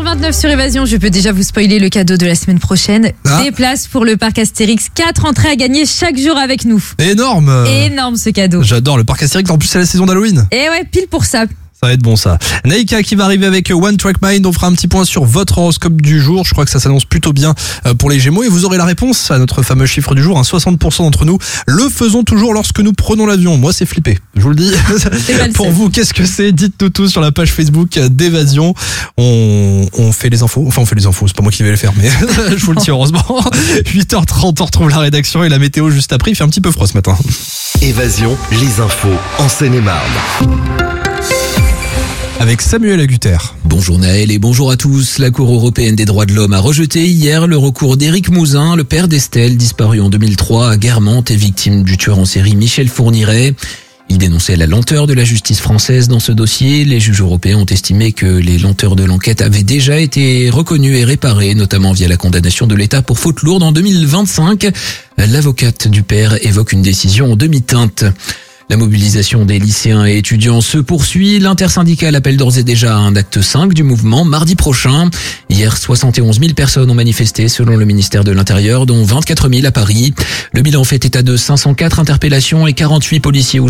6h29 sur Évasion, je peux déjà vous spoiler le cadeau de la semaine prochaine. Des places pour le parc Astérix, 4 entrées à gagner chaque jour avec nous. Énorme. Énorme ce cadeau. J'adore le parc Astérix, en plus c'est la saison d'Halloween. Et ouais, pile pour ça. Ça va être bon ça. Naïka qui va arriver avec One Track Mind. On fera un petit point sur votre horoscope du jour. Je crois que ça s'annonce plutôt bien pour les Gémeaux. Et vous aurez la réponse à notre fameux chiffre du jour. 60% d'entre nous le faisons toujours lorsque nous prenons l'avion. Moi c'est flippé, je vous le dis. Pour vous, qu'est-ce que c'est? Dites-nous tout sur la page Facebook d'Évasion. On fait les infos. Enfin on fait les infos, c'est pas moi qui vais les faire, mais je vous le dis heureusement. 8h30, on retrouve la rédaction et la météo juste après. Il fait un petit peu froid ce matin. Évasion, les infos en Seine-et-Marne. Avec Samuel Agutter. Bonjour Naël et bonjour à tous. La Cour européenne des droits de l'homme a rejeté hier le recours d'Éric Mouzin, le père d'Estelle, disparu en 2003 à Guermantes et victime du tueur en série Michel Fourniret. Il dénonçait la lenteur de la justice française dans ce dossier. Les juges européens ont estimé que les lenteurs de l'enquête avaient déjà été reconnues et réparées, notamment via la condamnation de l'État pour faute lourde en 2025. L'avocate du père évoque une décision en demi-teinte. La mobilisation des lycéens et étudiants se poursuit. L'intersyndicale appelle d'ores et déjà à un acte 5 du mouvement mardi prochain. Hier, 71 000 personnes ont manifesté selon le ministère de l'Intérieur, dont 24 000 à Paris. Le bilan fait état de 504 interpellations et 48 policiers